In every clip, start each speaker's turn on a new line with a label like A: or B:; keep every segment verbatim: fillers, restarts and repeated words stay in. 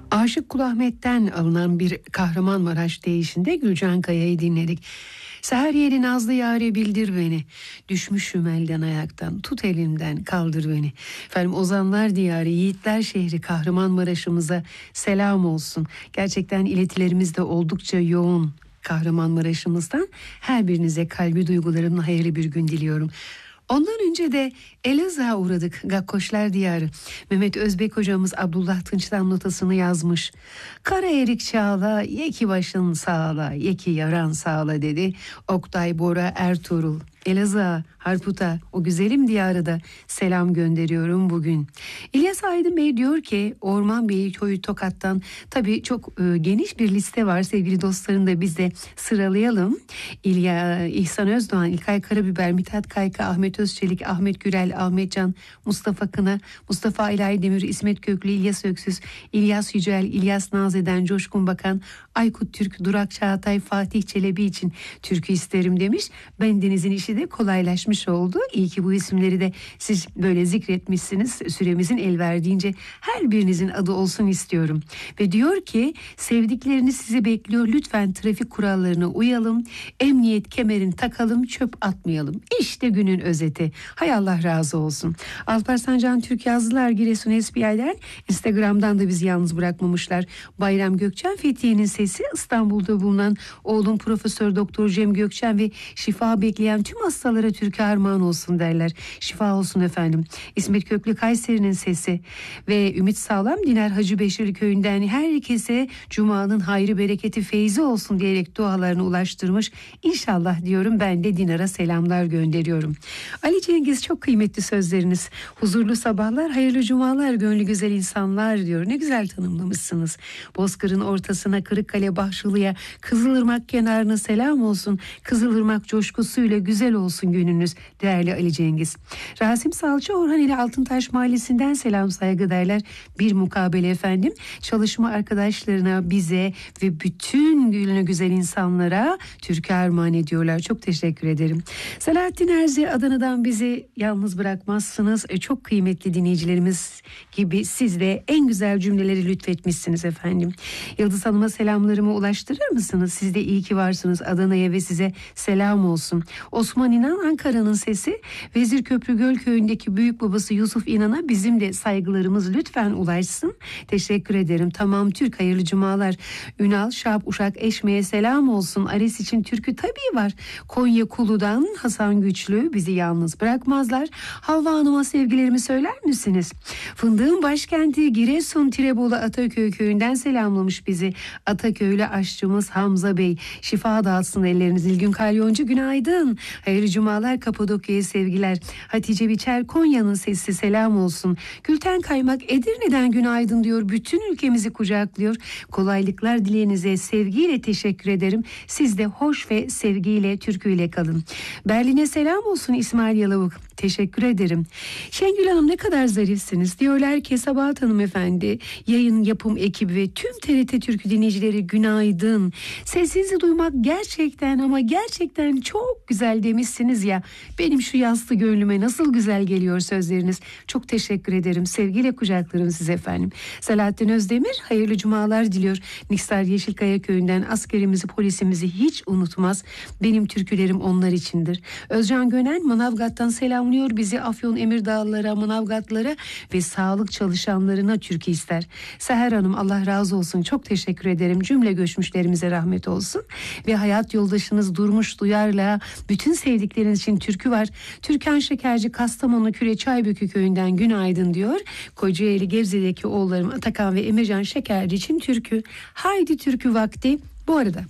A: Aşık Kul Ahmet'ten alınan bir Kahramanmaraş deyişinde Gülcan Kaya'yı dinledik. Seher yeri nazlı yâre bildir beni. Düşmüşüm elden ayaktan, tut elimden kaldır beni. Efendim Ozanlar Diyarı, Yiğitler şehri Kahramanmaraş'ımıza selam olsun. Gerçekten iletilerimiz de oldukça yoğun Kahramanmaraş'ımızdan. Her birinize kalbi duygularımla hayırlı bir gün diliyorum. Ondan önce de Elazığ'a uğradık. Gakkoşlar Diyarı. Mehmet Özbek hocamız Abdullah Tınç'tan notasını yazmış. Kara erik çağla, yeki başın sağla, yeki yaran sağla dedi. Oktay Bora Ertuğrul. Elazığ'a, Harput'a, o güzelim diyarı da selam gönderiyorum bugün. İlyas Aydın Bey diyor ki Orman Bey köyü Tokat'tan, tabii çok e, geniş bir liste var sevgili dostlarım, da biz de sıralayalım. İlya, İhsan Özdoğan, İlkay Karabiber, Mithat Kayka, Ahmet Özçelik, Ahmet Gürel, Ahmet Can, Mustafa Kına, Mustafa İlahi Demir, İsmet Köklü, İlyas Öksüz, İlyas Yücel, İlyas Nazeden, Coşkun Bakan, Aykut Türk, Durak Çağatay, Fatih Çelebi için türkü isterim demiş. Bendenizin işi de kolaylaşmış oldu. İyi ki bu isimleri de siz böyle zikretmişsiniz. Süremizin el verdiğince her birinizin adı olsun istiyorum. Ve diyor ki sevdikleriniz sizi bekliyor. Lütfen trafik kurallarına uyalım. Emniyet kemerini takalım, çöp atmayalım. İşte günün özeti. Hay Allah razı olsun. Alparslan Can Türk yazdılar Giresun S B I'den. Instagram'dan da bizi yalnız bırakmamışlar. Bayram Gökçen, Fethiye'nin sesi. İstanbul'da bulunan oğlum Profesör Doktor Cem Gökçen ve şifa bekleyen tüm hastalara türkü armağan olsun derler. Şifa olsun efendim. İsmet Köklü Kayseri'nin sesi ve Ümit Sağlam Diner Hacı Beşir köyünden herkese Cuma'nın hayrı bereketi feyzi olsun diyerek dualarını ulaştırmış. İnşallah diyorum, ben de Dinar'a selamlar gönderiyorum. Ali Cengiz, çok kıymetli sözleriniz. Huzurlu sabahlar, hayırlı cumalar gönlü güzel insanlar diyor. Ne güzel tanımlamışsınız. Bozkır'ın ortasına, Kırıkkale Bahçılı'ya, Kızılırmak kenarına selam olsun. Kızılırmak coşkusuyla güzel olsun gününüz değerli Ali Cengiz. Rasim Salçı Orhan ile Altıntaş Mahallesi'nden selam saygı derler. Bir mukabele efendim. Çalışma arkadaşlarına, bize ve bütün gönlü güzel insanlara türkü armağan ediyorlar. Çok teşekkür ederim. Selahattin Erzi, Adana'dan bizi yalnız bırakmazsınız. E, çok kıymetli dinleyicilerimiz gibi siz de en güzel cümleleri lütfetmişsiniz efendim. Yıldız Hanım'a selamlarımı ulaştırır mısınız? Siz de iyi ki varsınız Adana'ya ve size selam olsun. Osman İnan, Ankara'nın sesi. Vezirköprü Gölköy'ündeki büyük babası Yusuf İnan'a bizim de saygılarımız lütfen ulaşsın. Teşekkür ederim. Tamam Türk, hayırlı cumalar. Ünal Şahap Uşak Eşme'ye selam olsun. Ares için türkü tabii var. Konya Kulu'dan Hasan Güçlü, bizi yalnız bırakmazlar. Havva Hanım'a sevgilerimi söyler misiniz? Fındığın başkenti Giresun Tirebolu Ataköy köyünden selamlamış bizi. Ataköy'lü aşçımız Hamza Bey. Şifa dağıtsın elleriniz. İlgün Kalyoncu günaydın. Hayırlı cumalar, Kapadokya'ya sevgiler. Hatice Biçer, Konya'nın sesi selam olsun. Gülten Kaymak Edirne'den günaydın diyor. Bütün ülkemizi kucaklıyor. Kolaylıklar dileyenize sevgiyle teşekkür ederim. Siz de hoş ve sevgiyle, türküyle kalın. Berlin'e selam olsun İsmail Yalavuk. Teşekkür ederim. Şengül Hanım, ne kadar zarifsiniz. Diyorlar ki Sabahat Hanım efendi, yayın yapım ekibi ve tüm T R T Türkü dinleyicileri günaydın. Sesinizi duymak gerçekten ama gerçekten çok güzel demişsiniz ya. Benim şu yaslı gönlüme nasıl güzel geliyor sözleriniz. Çok teşekkür ederim. Sevgiyle kucaklarım size efendim. Selahattin Özdemir hayırlı cumalar diliyor. Niksar Yeşilkaya köyünden askerimizi, polisimizi hiç unutmaz. Benim türkülerim onlar içindir. Özcan Gönen Manavgat'tan selam bizi. Afyon Emirdağlılara, Manavgatlara ve sağlık çalışanlarına türkü ister. Seher Hanım, Allah razı olsun. Çok teşekkür ederim. Cümle göçmüşlerimize rahmet olsun. Ve hayat yoldaşınız Durmuş Duyar'la bütün sevdikleriniz için türkü var. Türkan Şekerci Kastamonu Küre Çaybükü köyünden günaydın diyor. Kocaeli Gebze'deki oğullarım Atakan ve Emircan Şekerci için türkü. Haydi türkü vakti. Bu arada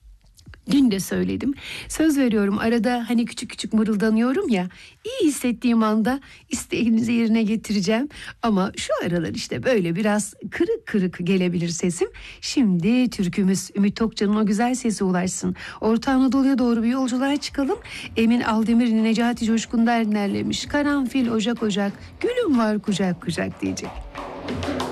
A: dün de söyledim. Söz veriyorum, arada hani küçük küçük mırıldanıyorum ya. İyi hissettiğim anda isteğinizi yerine getireceğim. Ama şu aralar işte böyle biraz kırık kırık gelebilir sesim. Şimdi türkümüz Ümit Tokcan'ın o güzel sesi ulaşsın. Orta Anadolu'ya doğru bir yolculuğa çıkalım. Emin Aldemir Necati Coşkun derlerlemiş. Karanfil ocak ocak, gülüm var kucak kucak diyecek.